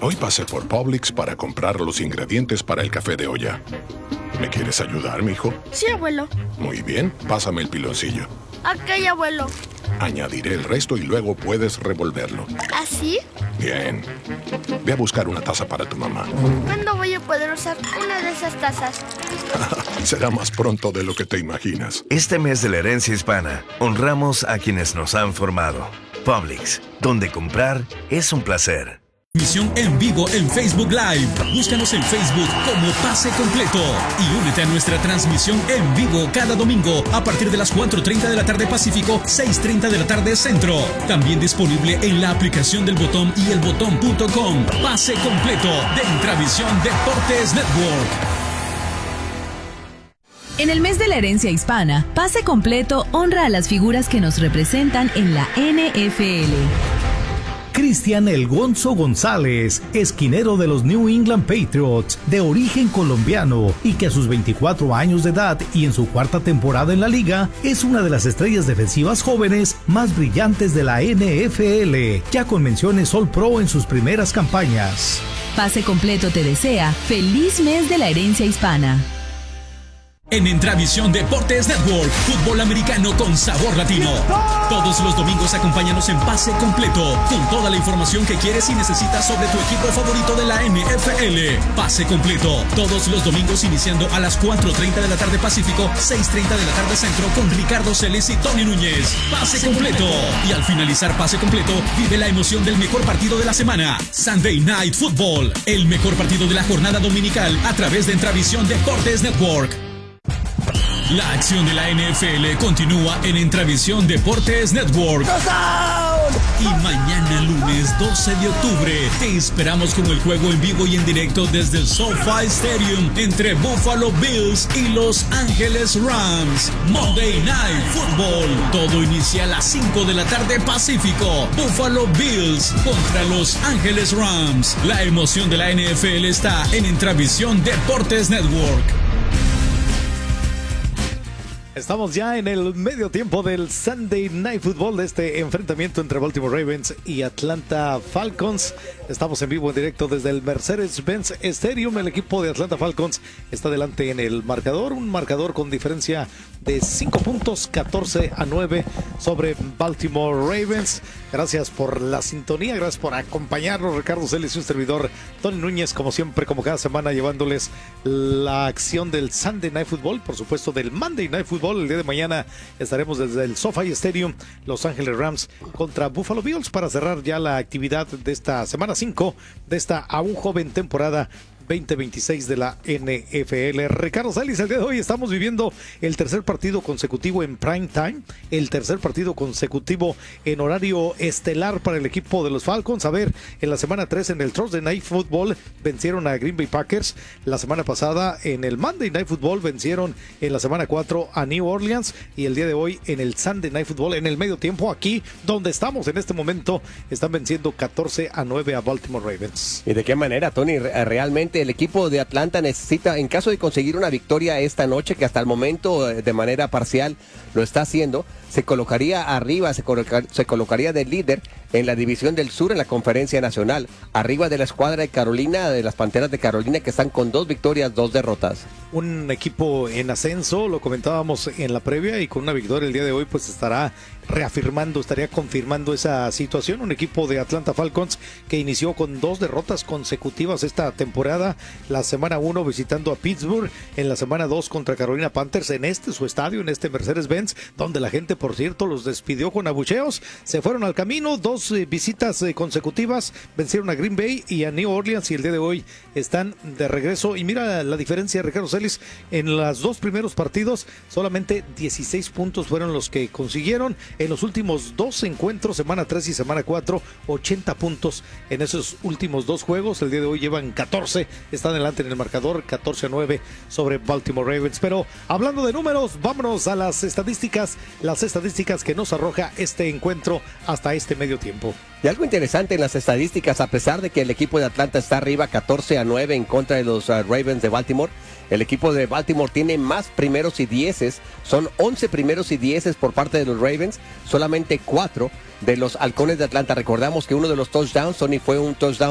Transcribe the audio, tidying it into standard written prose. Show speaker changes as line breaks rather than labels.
Hoy pasé por Publix para comprar los ingredientes para el café de olla. ¿Me quieres ayudar, mijo?
Sí, abuelo.
Muy bien, pásame el piloncillo.
Ok, abuelo.
Añadiré el resto y luego puedes revolverlo.
¿Así?
Bien. Ve a buscar una taza para tu mamá.
¿Cuándo voy a poder usar una de esas tazas?
Será más pronto de lo que te imaginas.
Este mes de la herencia hispana, honramos a quienes nos han formado. Publix, donde comprar es un placer.
Transmisión en vivo en Facebook Live. Búscanos en Facebook como Pase Completo y únete a nuestra transmisión en vivo cada domingo a partir de las 4:30 de la tarde Pacífico, 6:30 de la tarde Centro. También disponible en la aplicación del Botón y elbotón.com. Pase Completo de Intravisión Deportes Network.
En el mes de la herencia hispana, Pase Completo honra a las figuras que nos representan en la NFL.
Cristian El Gonzo González, esquinero de los New England Patriots, de origen colombiano y que a sus 24 años de edad y en su cuarta temporada en la liga, es una de las estrellas defensivas jóvenes más brillantes de la NFL, ya con menciones All Pro en sus primeras campañas.
Pase Completo te desea feliz mes de la herencia hispana.
En Intravisión Deportes Network, fútbol americano con sabor latino. Todos los domingos acompáñanos en Pase Completo, con toda la información que quieres y necesitas sobre tu equipo favorito de la NFL. Pase Completo, todos los domingos iniciando a las 4:30 de la tarde Pacífico, 6:30 de la tarde Centro, con Ricardo Celis y Tony Núñez. Pase Completo. Y al finalizar Pase Completo, vive la emoción del mejor partido de la semana. Sunday Night Football, el mejor partido de la jornada dominical a través de Intravisión Deportes Network. La acción de la NFL continúa en Intravisión Deportes Network. Y mañana lunes 12 de octubre te esperamos con el juego en vivo y en directo desde el SoFi Stadium entre Buffalo Bills y Los Ángeles Rams. Monday Night Football. Todo inicia a las 5 de la tarde Pacífico. Buffalo Bills contra Los Ángeles Rams. La emoción de la NFL está en Intravisión Deportes Network.
Estamos ya en el medio tiempo del Sunday Night Football de este enfrentamiento entre Baltimore Ravens y Atlanta Falcons. Estamos en vivo en directo desde el Mercedes-Benz Stadium. El equipo de Atlanta Falcons está delante en el marcador, un marcador con diferencia de 5 puntos, 14-9 sobre Baltimore Ravens. Gracias por la sintonía, gracias por acompañarnos. Ricardo Celis y un servidor, Tony Núñez, como siempre, como cada semana, llevándoles la acción del Sunday Night Football, por supuesto del Monday Night Football. El día de mañana estaremos desde el SoFi Stadium, Los Ángeles Rams contra Buffalo Bills, para cerrar ya la actividad de esta semana 5 de esta aún joven temporada 2026 de la NFL. Ricardo Celis, el día de hoy estamos viviendo el tercer partido consecutivo en prime time, el tercer partido consecutivo en horario estelar para el equipo de los Falcons. A ver, en la semana 3 en el Thursday Night Football vencieron a Green Bay Packers. La semana pasada en el Monday Night Football vencieron en la semana 4 a New Orleans, y el día de hoy en el Sunday Night Football en el medio tiempo, aquí donde estamos en este momento, están venciendo 14-9 a Baltimore Ravens.
¿Y de qué manera, Tony? Realmente el equipo de Atlanta necesita, en caso de conseguir una victoria esta noche, que hasta el momento de manera parcial lo está haciendo, se colocaría arriba, se colocaría de líder en la división del sur en la conferencia nacional, arriba de la escuadra de Carolina, de las Panteras de Carolina, que están con 2 victorias, 2 derrotas. Un equipo en ascenso, lo comentábamos en la previa, y con una victoria el día de hoy pues estaría confirmando esa situación. Un equipo de Atlanta Falcons que inició con 2 derrotas consecutivas esta temporada, la semana 1 visitando a Pittsburgh, en la semana 2 contra Carolina Panthers en su estadio, en este Mercedes-Benz, donde la gente, por cierto, los despidió con abucheos. Se fueron al camino, 2 visitas consecutivas, vencieron a Green Bay y a New Orleans, y el día de hoy están de regreso. Y mira la diferencia, Ricardo Celis, en los 2 primeros partidos solamente 16 puntos fueron los que consiguieron. En los últimos 2 encuentros, semana 3 y semana 4, 80 puntos en esos últimos 2 juegos. El día de hoy llevan 14, están delante en el marcador, 14-9 sobre Baltimore Ravens. Pero hablando de números, vámonos a las estadísticas que nos arroja este encuentro hasta este medio tiempo. Y algo interesante en las estadísticas, a pesar de que el equipo de Atlanta está arriba 14-9 en contra de los Ravens de Baltimore, el equipo de Baltimore tiene más primeros y 10, son 11 primeros y 10 por parte de los Ravens, solamente 4 de los Halcones de Atlanta. Recordamos que uno de los touchdowns, Tony, fue un touchdown